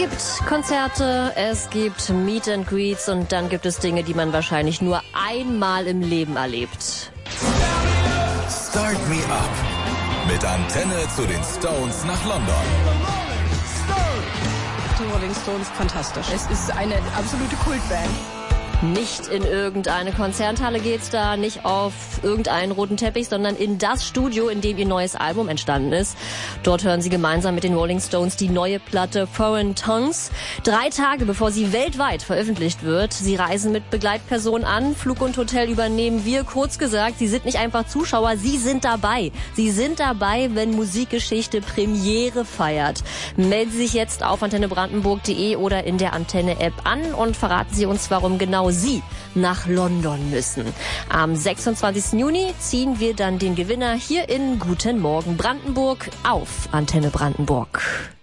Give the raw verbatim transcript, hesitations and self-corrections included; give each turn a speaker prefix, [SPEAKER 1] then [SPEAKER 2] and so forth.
[SPEAKER 1] gibt Konzerte, es gibt Meet and Greets und dann gibt es Dinge, die man wahrscheinlich nur einmal im Leben erlebt.
[SPEAKER 2] Start Me Up mit Antenne zu den Stones nach London.
[SPEAKER 3] Die Rolling Stones, fantastisch. Es ist eine absolute Kultband.
[SPEAKER 1] Nicht in irgendeine Konzerthalle geht's da, nicht auf irgendeinen roten Teppich, sondern in das Studio, in dem ihr neues Album entstanden ist. Dort hören sie gemeinsam mit den Rolling Stones die neue Platte Foreign Tongues. Drei Tage bevor sie weltweit veröffentlicht wird. Sie reisen mit Begleitpersonen an, Flug und Hotel übernehmen wir. Kurz gesagt, sie sind nicht einfach Zuschauer, sie sind dabei. Sie sind dabei, wenn Musikgeschichte Premiere feiert. Melden Sie sich jetzt auf antenne brandenburg punkt de oder in der Antenne-App an und verraten Sie uns, warum genau Sie nach London müssen. Am sechsundzwanzigsten Juni ziehen wir dann den Gewinner hier in Guten Morgen Brandenburg auf Antenne Brandenburg.